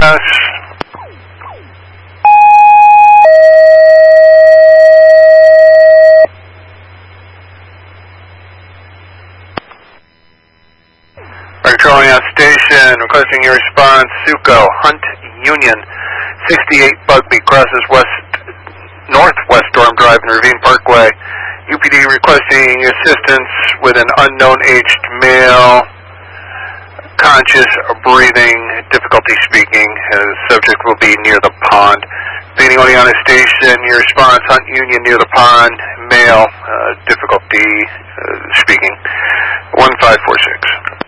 Pass. Patrolling on station, requesting your response. Suco, Hunt Union, 68 Bugby, crosses northwest Storm Drive and Ravine Parkway. UPD requesting assistance with an unknown aged male, conscious, breathing, difficulty speaking. His subject will be near the pond. Anyone on a station, your response, Hunt Union near the pond, male, difficulty speaking, 1546.